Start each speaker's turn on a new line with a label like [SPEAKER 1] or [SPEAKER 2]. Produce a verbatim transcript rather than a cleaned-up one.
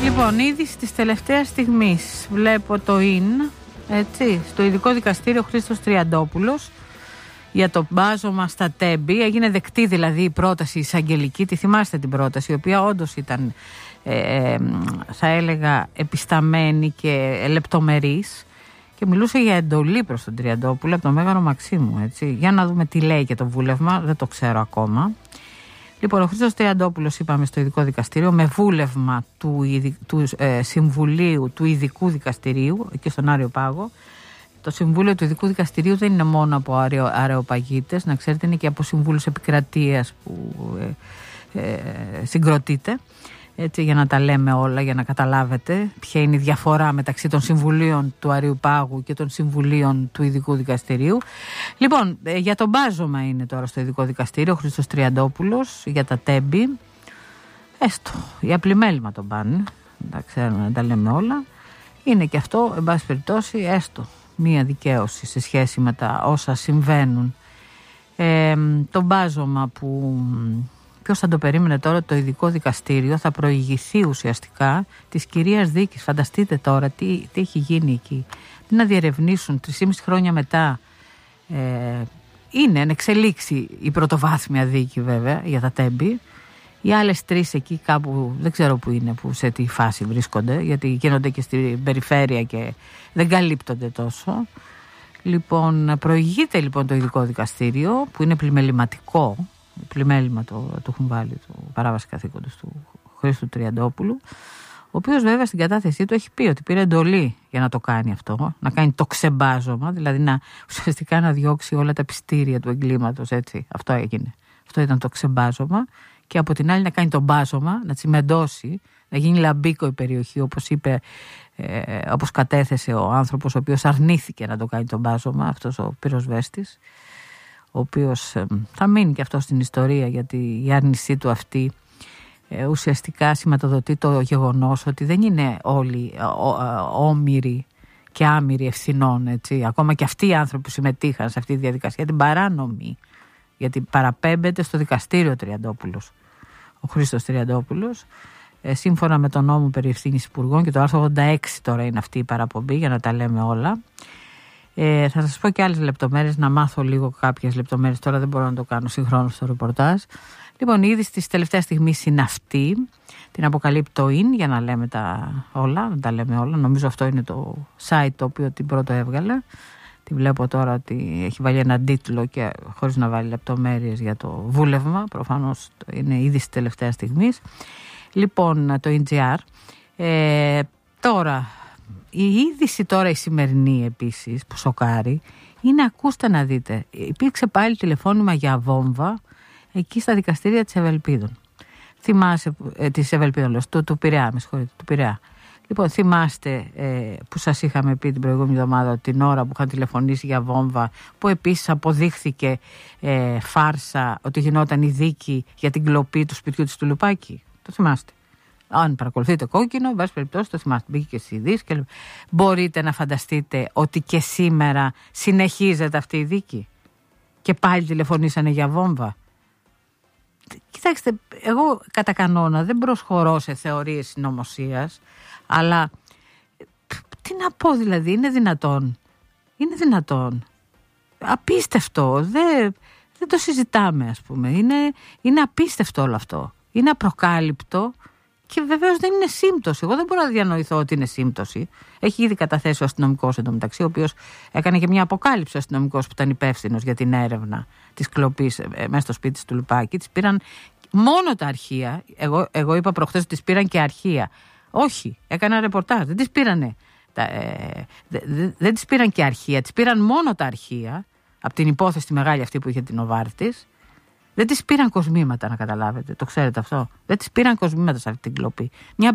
[SPEAKER 1] Λοιπόν, είδηση της τελευταίας στιγμής. Βλέπω το ΙΝ, έτσι, στο ειδικό δικαστήριο Χρήστος Τριαντόπουλος για το μπάζωμα στα Τέμπη. Έγινε δεκτή δηλαδή η πρόταση εισαγγελική. Τη θυμάστε την πρόταση, η οποία όντως ήταν, ε, ε, θα έλεγα, επισταμένη και λεπτομερής. Και μιλούσε για εντολή προς τον Τριαντόπουλο από τον Μέγαρο Μαξίμου, έτσι. Για να δούμε τι λέει και το βούλευμα, δεν το ξέρω ακόμα. Λοιπόν, ο Χρήστος Τριαντόπουλος, είπαμε, στο ειδικό δικαστήριο με βούλευμα του, του ε, Συμβουλίου του Ειδικού Δικαστηρίου εκεί στον Άριο Πάγο. Το Συμβούλιο του Ειδικού Δικαστηρίου δεν είναι μόνο από αρεο, αρεοπαγίτες, να ξέρετε, είναι και από συμβούλους επικρατείας που ε, ε, συγκροτείται. Έτσι, για να τα λέμε όλα, για να καταλάβετε ποια είναι η διαφορά μεταξύ των συμβουλίων του Αρείου Πάγου και των συμβουλίων του Ειδικού Δικαστηρίου. Λοιπόν, για το μπάζωμα είναι τώρα στο Ειδικό Δικαστήριο ο Χρήστος Τριαντόπουλος για τα Τέμπη. Έστω, για πλημέλημα τον πάνε, τα ξέρουμε να τα λέμε όλα. Είναι και αυτό, εν πάση περιπτώσει, έστω μία δικαίωση σε σχέση με τα όσα συμβαίνουν. Ε, το μπάζωμα που... Ποιος θα το περίμενε τώρα, το Ειδικό Δικαστήριο θα προηγηθεί ουσιαστικά της κυρίας δίκης. Φανταστείτε τώρα τι, τι έχει γίνει εκεί. Τι να διερευνήσουν τρεισήμισι χρόνια μετά. Ε, είναι εν εξελίξει η πρωτοβάθμια δίκη βέβαια για τα Τέμπη. Οι άλλες τρεις εκεί κάπου δεν ξέρω που είναι, που σε τι φάση βρίσκονται, γιατί γίνονται και στην περιφέρεια και δεν καλύπτονται τόσο. Λοιπόν, προηγείται λοιπόν το Ειδικό Δικαστήριο που είναι πλημεληματικό. Πλημέλημα το, το έχουν βάλει το παράβαση καθήκοντος του Χρήστου Τριαντόπουλου, ο οποίος βέβαια στην κατάθεσή του έχει πει ότι πήρε εντολή για να το κάνει αυτό, να κάνει το ξεμπάζωμα, δηλαδή να ουσιαστικά να διώξει όλα τα πιστήρια του εγκλήματος, έτσι. Αυτό έγινε. Αυτό ήταν το ξεμπάζωμα. Και από την άλλη να κάνει το μπάζωμα, να τσιμεντώσει, να γίνει λαμπίκο η περιοχή, όπως είπε, ε, όπως κατέθεσε ο άνθρωπος ο οποίος αρνήθηκε να το κάνει το μπάζωμα, αυτός ο πυροσβέστης, ο οποίος ε, θα μείνει και αυτό στην ιστορία, γιατί η άρνησή του αυτή ε, ουσιαστικά σηματοδοτεί το γεγονός ότι δεν είναι όλοι ε, όμοιροι και άμοιροι ευθυνών, έτσι. Ακόμα και αυτοί οι άνθρωποι που συμμετείχαν σε αυτή τη διαδικασία, την παράνομη, γιατί παραπέμπεται στο δικαστήριο Τριαντόπουλος, ο Χρήστος Τριαντόπουλος, ε, σύμφωνα με τον νόμο περί ευθύνης υπουργών, και το άρθρο ογδόντα έξι τώρα είναι αυτή η παραπομπή, για να τα λέμε όλα. Ε, θα σας πω και άλλες λεπτομέρειες, να μάθω λίγο κάποιες λεπτομέρειες. Τώρα δεν μπορώ να το κάνω συγχρόνως στο ρεπορτάζ. Λοιπόν, η είδηση της τελευταίας στιγμής είναι αυτή. Την αποκαλύπτει το ΙΝ, για να λέμε τα όλα. Να τα λέμε όλα. Νομίζω αυτό είναι το site το οποίο την πρώτο έβγαλε. Τη βλέπω τώρα ότι έχει βάλει έναν τίτλο και χωρίς να βάλει λεπτομέρειες για το βούλευμα. Προφανώς είναι είδηση της τελευταίας στιγμής. Λοιπόν, το ι τζι αρ. Ε, τώρα... Η είδηση τώρα η σημερινή επίσης που σοκάρει είναι, ακούστε να δείτε, υπήρξε πάλι τηλεφώνημα για βόμβα εκεί στα δικαστήρια της Ευελπίδων. Θυμάσαι, ε, της Ευελπίδων λέω, του, του Πειραιά, με συγχωρείτε, του Πειραιά. Λοιπόν, θυμάστε ε, που σας είχαμε πει την προηγούμενη εβδομάδα την ώρα που είχαν τηλεφωνήσει για βόμβα, που επίσης αποδείχθηκε ε, φάρσα ότι γινόταν η δίκη για την κλοπή του σπιτιού της Τουλουπάκη. Το θυμάστε? Αν παρακολουθείτε κόκκινο, εν πάση περιπτώσει το θυμάστε. Μπήκε και στις ειδήσεις και... Μπορείτε να φανταστείτε ότι και σήμερα συνεχίζεται αυτή η δίκη και πάλι τηλεφωνήσανε για βόμβα? Κοιτάξτε, εγώ κατά κανόνα δεν προσχωρώ σε θεωρίες συνωμοσίας, αλλά τι να πω, δηλαδή, είναι δυνατόν? Είναι δυνατόν? Απίστευτο, δεν, δεν το συζητάμε, ας πούμε. Είναι, είναι απίστευτο όλο αυτό. Είναι απροκάλυπτο. Και βεβαίως δεν είναι σύμπτωση. Εγώ δεν μπορώ να διανοηθώ ότι είναι σύμπτωση. Έχει ήδη καταθέσει ο αστυνομικός εντωμεταξύ, ο οποίος έκανε και μια αποκάλυψη, ο αστυνομικός που ήταν υπεύθυνος για την έρευνα της κλοπής μέσα στο σπίτι της Τουλουπάκη. Τις πήραν μόνο τα αρχεία. Εγώ, εγώ είπα προχθές ότι τις πήραν και αρχεία. Όχι, έκανα ρεπορτάζ. Δεν τις πήρανε. Τα, ε, δε, δε, δεν τις πήραν και αρχεία. Τις πήραν μόνο τα αρχεία από την υπόθεση τη μεγάλη αυτή που είχε την Νοβάρτης. Δεν τις πήραν κοσμήματα, να καταλάβετε. Το ξέρετε αυτό? Δεν τις πήραν κοσμήματα σε αυτή την κλοπή. Μια